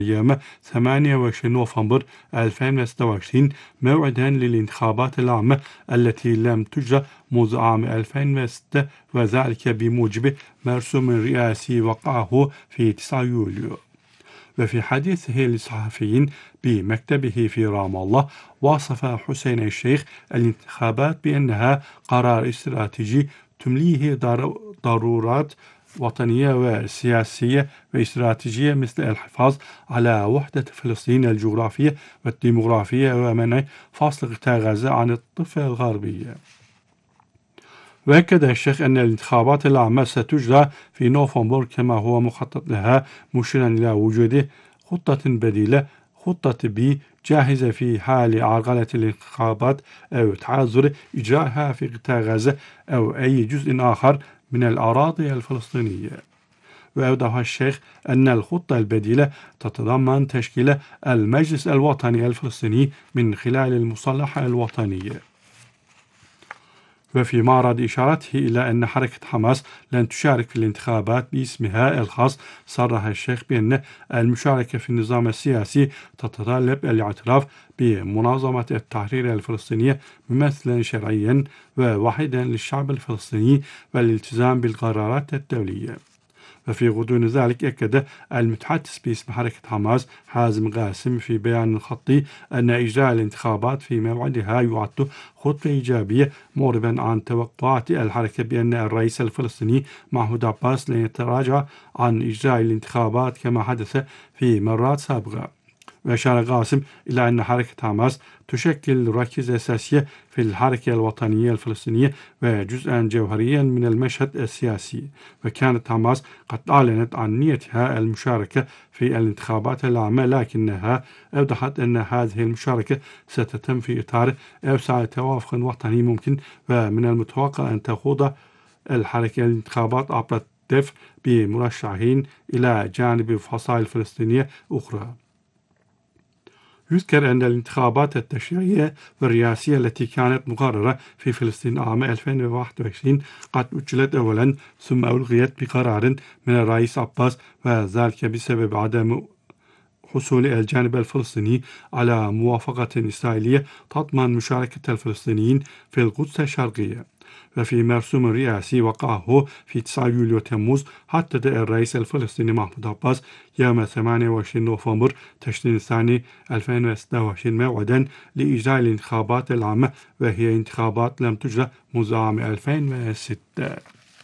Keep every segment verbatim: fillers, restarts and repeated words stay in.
يوم ثمانية وعشرين نوفمبر ألفين وستة وعشرين موعدا للانتخابات العامة التي لم تجرى منذ عام ألفين وستة، وذلك بموجب مرسوم رئاسي وقعه في تسعة يوليو. وفي حديثه للصحفيين بمكتبه في رام الله، وصف حسين الشيخ الانتخابات بأنها قرار استراتيجي تمليه ضرورات وطنية وسياسية واستراتيجية، مثل الحفاظ على وحدة فلسطين الجغرافية والديمغرافية ومنع فصل قطاع غزة عن الضفة الغربية. وأكد الشيخ أن الانتخابات العامة ستجرى في نوفمبر كما هو مخطط لها، مشيرا إلى وجود خطة بديلة، خطة بي، جاهزة في حال عرقلة الانتخابات أو تعذر إجراءها في قطاع غزة أو أي جزء آخر من الأراضي الفلسطينية. وأوضح الشيخ أن الخطة البديلة تتضمن تشكيل المجلس الوطني الفلسطيني من خلال المصالحة الوطنية. وفي معرض إشارته إلى أن حركة حماس لن تشارك في الانتخابات باسمها الخاص، صرح الشيخ بأن المشاركة في النظام السياسي تتطلب الاعتراف بمنظمة التحرير الفلسطينية ممثلا شرعيا ووحيدا للشعب الفلسطيني والالتزام بالقرارات الدولية. وفي غضون ذلك أكد المتحدث باسم حركة حماس حازم قاسم في بيان خطي أن إجراء الانتخابات في موعدها يعد خطوة إيجابية، موربا عن توقعات الحركة بأن الرئيس الفلسطيني محمود عباس لن يتراجع عن إجراء الانتخابات كما حدث في مرات سابقة. وأشار قاسم إلى أن حركة حماس تشكل ركيزة أساسية في الحركة الوطنية الفلسطينية وجزءا جوهريا من المشهد السياسي، وكانت حماس قد أعلنت عن نيتها المشاركة في الانتخابات العامة، لكنها أوضحت أن هذه المشاركة ستتم في إطار أوسع توافق وطني ممكن، ومن المتوقع أن تخوض الحركة الانتخابات عبر الدفع بمرشحين إلى جانب فصائل فلسطينية أخرى. يذكر أن الانتخابات التشريعية والرئاسية التي كانت مقررة في فلسطين عام ألفين وواحد وعشرين قد أجلت أولا ثم ألغيت بقرار من الرئيس عباس، وذلك بسبب عدم حصول الجانب الفلسطيني على موافقة إسرائيلية تضمن مشاركة الفلسطينيين في القدس الشرقية. وفي مرسوم رئاسي وقعه في تسعة يوليو تموز، حدد الرئيس الفلسطيني محمود عباس يوم ثمانية وعشرين نوفمبر تشرين الثاني ألفين وستة وعشرين موعدا لإجراء الانتخابات العامة، وهي انتخابات لم تجرى منذ عام ألفين وستة.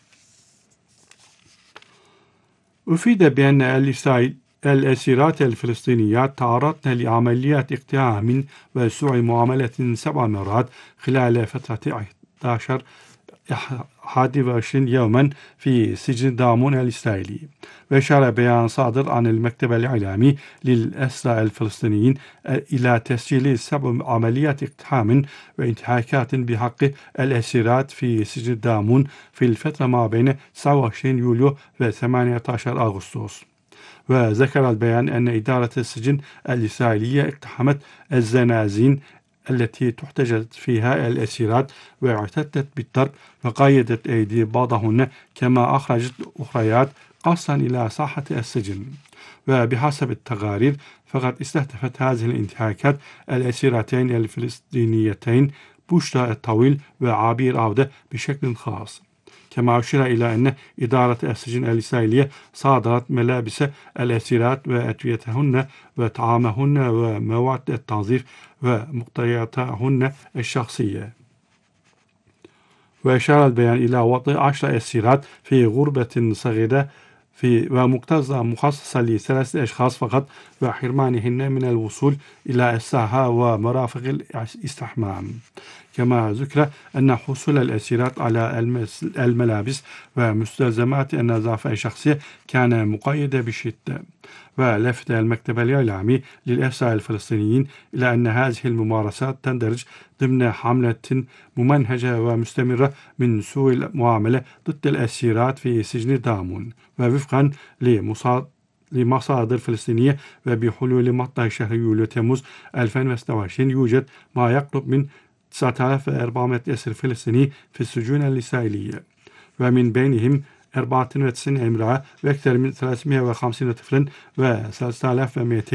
أفيد بأن الإسرائيل الأسيرات الفلسطينيات تعرضن لعمليات اقتحام وسوء معاملة سبع مرات خلال فترة أحد عشر أحد وعشرين يوما في سجن دامون الإسرائيلي. وأشار بيان صادر عن المكتب الإعلامي للأسرى الفلسطينيين إلى تسجيل سبع عمليات اقتحام وانتهاكات بحق الأسيرات في سجن دامون في الفترة ما بين تسعة وعشرين يوليو و ثمانية عشر أغسطس. وذكر البيان أن إدارة السجن الإسرائيلية اقتحمت الزنازين التي تحتجز فيها الأسيرات واعتدت بالضرب وقيدت أيدي بعضهن، كما أخرجت أخريات قصدا إلى ساحة السجن. وبحسب التقارير فقد استهدفت هذه الانتهاكات الأسيرتين الفلسطينيتين بشرى الطويل وعبير عودة بشكل خاص. كما أشير إلى أن إدارة السجن الإسرائيلية صادرت ملابس الأسيرات وأدويتهن وطعامهن ومواد التنظيف ومقتنياتهن الشخصية. وأشار البيان إلى وضع عشر أسيرات في غربة صغيرة في ومكتظة مخصصة لثلاثة أشخاص فقط، وحرمانهن من الوصول إلى الساحة ومرافق الاستحمام. كما ذكر أن حصول الأسيرات على الملابس ومستلزمات النظافة الشخصية كان مقيدا بشدة. ولفت المكتب الإعلامي للأسرى الفلسطينيين إلى أن هذه الممارسات تندرج ضمن حملة ممنهجة ومستمرة من سوء المعاملة ضد الأسيرات في سجن دامون. ووفقا لمصادر فلسطينية، وبحلول مطلع شهر يوليو تموز ألفين وستة وعشرين يوجد ما يقرب من تسعة آلاف وأربعمائة أسير فلسطيني في السجون الإسرائيلية، ومن بينهم أربعة وتسعين امرأة وأكثر من ثلاثمائة وخمسين طفلا و ثلاثة آلاف ومئتين